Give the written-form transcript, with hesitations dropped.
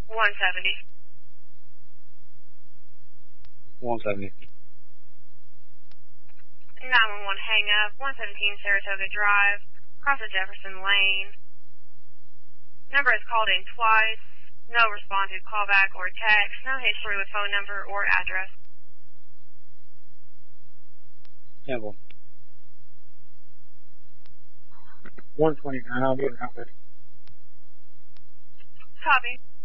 170. 170. 911 hang up, 117 Saratoga Drive, across the Jefferson Lane. Number is called in twice. No response to callback or text. No history with phone number or address. Temple. 129, I'll get it. Copy.